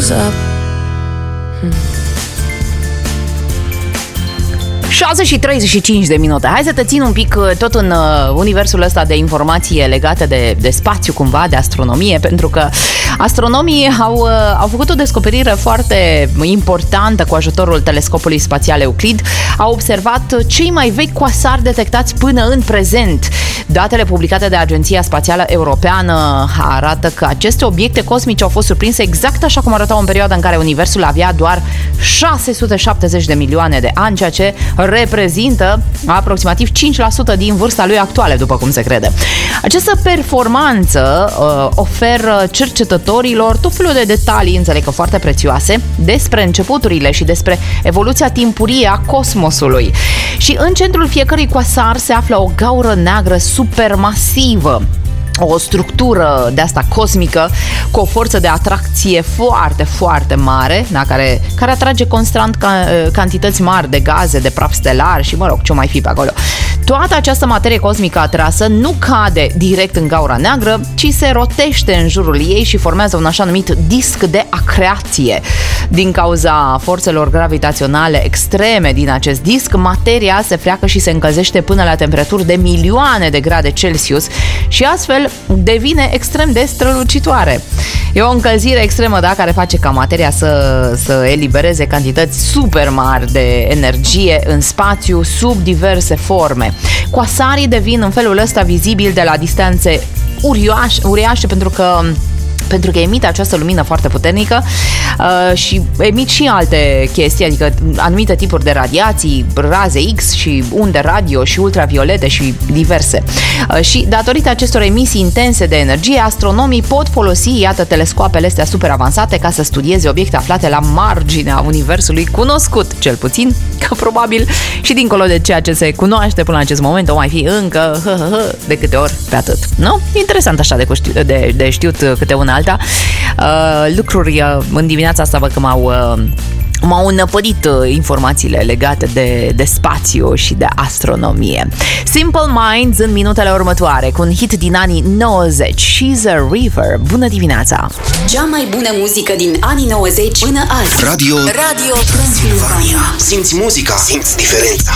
goes up. 6:35. Hai să te țin un pic tot în universul ăsta de informații legate de spațiu cumva, de astronomie, pentru că astronomii au făcut o descoperire foarte importantă cu ajutorul telescopului spațial Euclid. Au observat cei mai vechi quasari detectați până în prezent. Datele publicate de Agenția Spațială Europeană arată că aceste obiecte cosmice au fost surprinse exact așa cum arătau în perioada în care Universul avea doar 670 de milioane de ani, ceea ce reprezintă aproximativ 5% din vârsta lui actuală, după cum se crede. Această performanță oferă cercetătorilor tot felul de detalii, înțeleg că foarte prețioase, despre începuturile și despre evoluția timpurie a cosmosului. Și în centrul fiecărui quasar se află o gaură neagră supermasivă, o structură de asta cosmică cu o forță de atracție foarte, foarte mare, da, care atrage constant cantități mari de gaze, de praf stelar și, mă rog, ce mai fi pe acolo. Toată această materie cosmică atrasă nu cade direct în gaura neagră, ci se rotește în jurul ei și formează un așa numit disc de acreație. Din cauza forțelor gravitaționale extreme din acest disc, materia se freacă și se încălzește până la temperaturi de milioane de grade Celsius și astfel devine extrem de strălucitoare. E o încălzire extremă, da, care face ca materia să elibereze cantități super mari de energie în spațiu sub diverse forme. Quasarii devin în felul ăsta vizibili de la distanțe uriașe pentru că emite această lumină foarte puternică și emit și alte chestii, adică anumite tipuri de radiații, raze X și unde radio și ultraviolete și diverse. Și datorită acestor emisii intense de energie, astronomii pot folosi, iată, telescoapele astea super avansate ca să studieze obiecte aflate la marginea universului cunoscut, cel puțin, că probabil și dincolo de ceea ce se cunoaște până la acest moment, o mai fi încă de câte ori pe atât. Nu? Interesant așa de știut câte una alta. Lucruri în dimineața asta văd că m-au înăpădit informațiile legate de spațiu și de astronomie. Simple Minds în minutele următoare cu un hit din anii 90, She's a River. Bună dimineața! Cea mai bună muzică din anii 90 până azi. Radio Transilvania. Simți muzica, simți diferența.